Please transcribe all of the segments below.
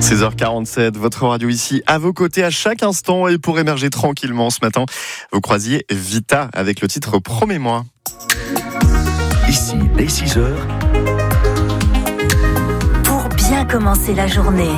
16h47, votre radio ici à vos côtés à chaque instant. Et pour émerger tranquillement ce matin, vous croisiez Vita avec le titre Promets-moi. Ici, dès 6h. Pour bien commencer la journée.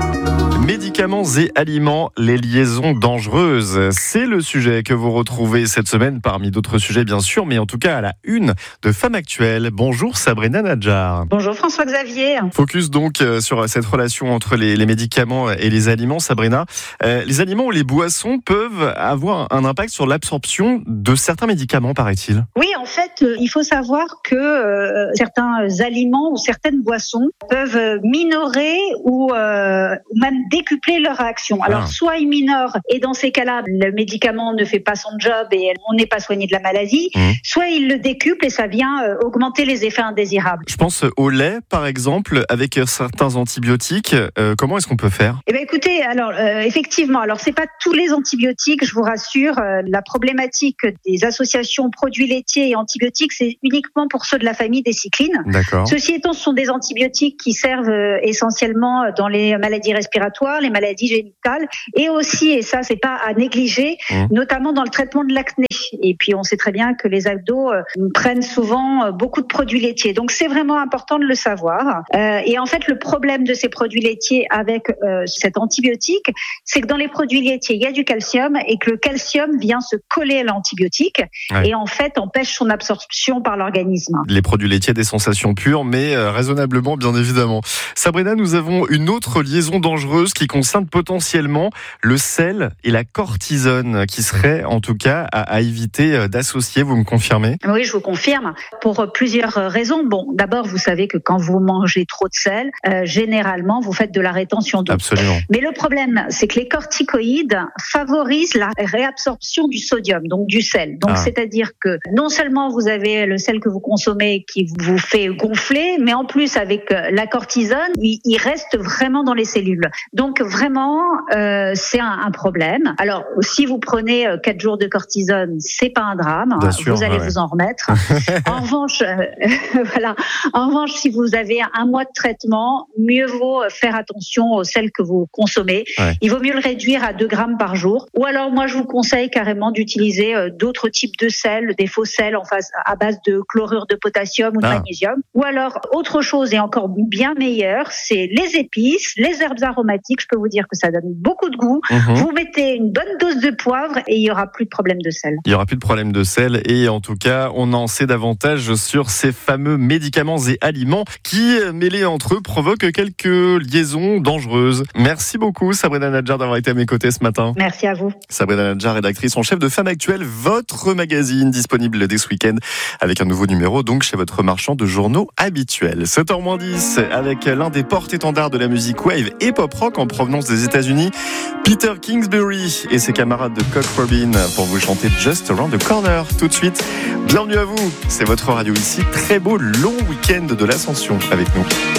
Médicaments et aliments, les liaisons dangereuses. C'est le sujet que vous retrouvez cette semaine parmi d'autres sujets bien sûr, mais en tout cas à la une de Femmes Actuelles. Bonjour Sabrina Nadjar. Bonjour François-Xavier. Focus donc sur cette relation entre les médicaments et les aliments, Sabrina. Les aliments ou les boissons peuvent avoir un impact sur l'absorption de certains médicaments, paraît-il. Oui, en fait, il faut savoir que certains aliments ou certaines boissons peuvent minorer ou même décupler leur réaction. Alors, soit ils minorent et dans ces cas-là, le médicament ne fait pas son job et on n'est pas soigné de la maladie, soit ils le décuplent et ça vient augmenter les effets indésirables. Je pense au lait, par exemple, avec certains antibiotiques. Comment est-ce qu'on peut faire ? Eh bien, écoutez, alors effectivement, alors c'est pas tous les antibiotiques, je vous rassure. La problématique des associations produits laitiers et antibiotiques, c'est uniquement pour ceux de la famille des cyclines. D'accord. Ceci étant, ce sont des antibiotiques qui servent essentiellement dans les maladies respiratoires, les maladies génitales, et aussi, et ça c'est pas à négliger, notamment dans le traitement de l'acné. Et puis on sait très bien que les ados prennent souvent beaucoup de produits laitiers. Donc c'est vraiment important de le savoir. Et en fait, le problème de ces produits laitiers avec cet antibiotique, c'est que dans les produits laitiers, il y a du calcium et que le calcium vient se coller à l'antibiotique et en fait empêche son absorption par l'organisme. Les produits laitiers, des sensations pures, mais raisonnablement, bien évidemment. Sabrina, nous avons une autre liaison dangereuse qui concerne potentiellement le sel et la cortisone, qui serait en tout cas à éviter d'associer. Vous me confirmez ? Oui, je vous confirme. Pour plusieurs raisons. Bon, d'abord, vous savez que quand vous mangez trop de sel, généralement, vous faites de la rétention d'eau. Absolument. Mais le problème, c'est que les corticoïdes favorisent la réabsorption du sodium, donc du sel. Donc, c'est-à-dire que non seulement vous avez le sel que vous consommez qui vous fait gonfler, mais en plus, avec la cortisone, il reste vraiment dans les cellules. Donc, vraiment, c'est un problème. Alors, si vous prenez 4 jours de cortisone, c'est pas un drame. Bien sûr, vous allez vous en remettre. En revanche, voilà. En revanche, si vous avez un mois de traitement, mieux vaut faire attention au sel que vous consommez. Il vaut mieux le réduire à 2 grammes par jour. Ou alors, moi, je vous conseille carrément d'utiliser d'autres types de sels, des faux sels à base de chlorure de potassium ou de magnésium. Ou alors, autre chose et encore bien meilleure, c'est les épices, les herbes aromatiques. Je peux vous dire que ça donne beaucoup de goût. Vous mettez une bonne dose de poivre et il n'y aura plus de problème de sel. Il n'y aura plus de problème de sel et en tout cas, on en sait davantage sur ces fameux médicaments et aliments qui, mêlés entre eux, provoquent quelques liaisons dangereuses. Merci beaucoup Sabrina Nadjar d'avoir été à mes côtés ce matin. Merci à vous. Sabrina Nadjar, rédactrice en chef de Femmes Actuelles, votre magazine disponible dès ce week-end avec un nouveau numéro donc chez votre marchand de journaux habituel. 7h-10 avec l'un des porte-étendards de la musique wave et pop-rock en provenance des États-Unis, Peter Kingsbury et ses camarades de Cock Robin pour vous chanter Just Around the Corner. Tout de suite, bienvenue à vous, c'est votre radio ici, très beau long week-end de l'Ascension avec nous.